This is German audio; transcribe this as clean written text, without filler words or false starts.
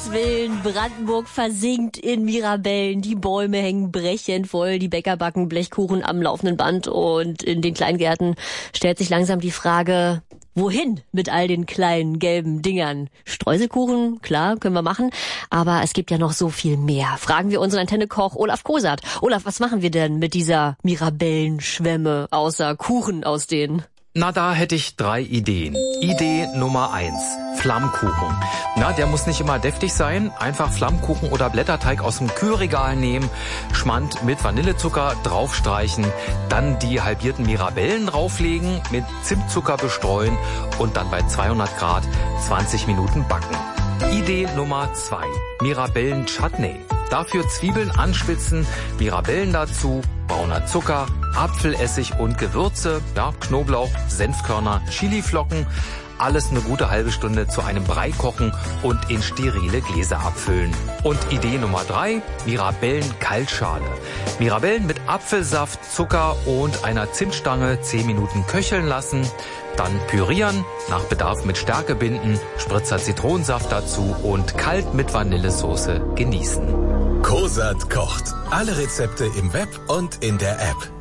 Himmels Willen, Brandenburg versinkt in Mirabellen. Die Bäume hängen brechend voll, die Bäcker backen Blechkuchen am laufenden Band und in den Kleingärten stellt sich langsam die Frage, wohin mit all den kleinen gelben Dingern? Streuselkuchen, klar, können wir machen, aber es gibt ja noch so viel mehr. Fragen wir unseren Antennekoch Olaf Kosat. Olaf, was machen wir denn mit dieser Mirabellenschwemme außer Kuchen aus denen? Na, da hätte ich 3 Ideen. Idee Nummer 1, Flammkuchen. Na, der muss nicht immer deftig sein. Einfach Flammkuchen oder Blätterteig aus dem Kühlregal nehmen, Schmand mit Vanillezucker draufstreichen, dann die halbierten Mirabellen drauflegen, mit Zimtzucker bestreuen und dann bei 200 Grad 20 Minuten backen. Idee Nummer 2, Mirabellen-Chutney. Dafür Zwiebeln anschwitzen, Mirabellen dazu, brauner Zucker, Apfelessig und Gewürze, ja, Knoblauch, Senfkörner, Chiliflocken, alles eine gute halbe Stunde zu einem Brei kochen und in sterile Gläser abfüllen. Und Idee Nummer 3, Mirabellen-Kaltschale. Mirabellen mit Apfelsaft, Zucker und einer Zimtstange 10 Minuten köcheln lassen, dann pürieren, nach Bedarf mit Stärke binden, Spritzer Zitronensaft dazu und kalt mit Vanillesoße genießen. Kosat kocht. Alle Rezepte im Web und in der App.